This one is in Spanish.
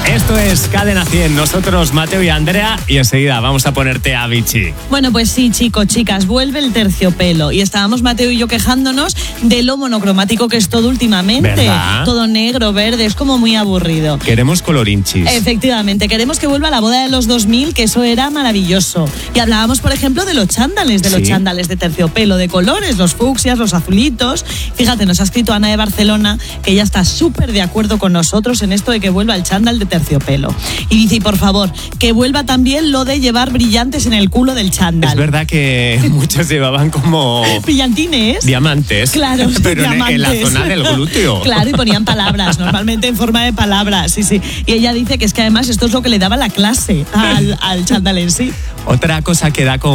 Esto es Cadena 100, nosotros Mateo y Andrea, y enseguida vamos a ponerte a Vichy. Bueno, pues sí, chicos, chicas, vuelve el terciopelo. Y estábamos Mateo y yo quejándonos de lo monocromático que es todo últimamente. ¿Verdad? Todo negro, verde, es como muy aburrido. Queremos colorinchis. Efectivamente, queremos que vuelva la boda de los 2000, que eso era maravilloso. Y hablábamos, por ejemplo, de los chándales, los chándales de terciopelo, de colores, los fucsias, los azulitos. Fíjate, nos ha escrito Ana de Barcelona, que ella está súper de acuerdo con nosotros en esto de que vuelva el chándal de terciopelo. Y dice, y por favor, que vuelva también lo de llevar brillantes en el culo del chándal. Es verdad que muchos llevaban como... ¿Brillantines? Diamantes. Claro, pero diamantes. En la zona del glúteo. Claro, y ponían palabras, normalmente en forma de palabras, sí. Y ella dice que es que además esto es lo que le daba la clase al chándal en sí. Otra cosa que da como